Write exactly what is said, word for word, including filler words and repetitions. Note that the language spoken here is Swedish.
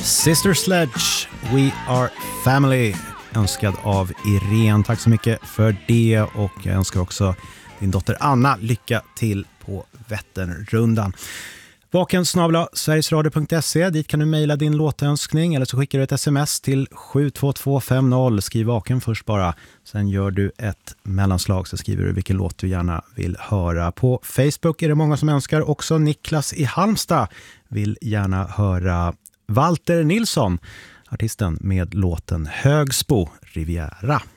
Sister Sledge, We Are Family, önskad av Irene. Tack så mycket för det, och jag önskar också din dotter Anna lycka till på Vätternrundan. Vaken snabel-a sverigesradio punkt se, dit kan du mejla din låtönskning eller så skickar du ett sms till sju två två fem noll. Skriv vaken först bara, sen gör du ett mellanslag så skriver du vilken låt du gärna vill höra. På Facebook är det många som önskar, också Niklas i Halmstad vill gärna höra Walter Nilsson, artisten med låten Högsbo Riviera.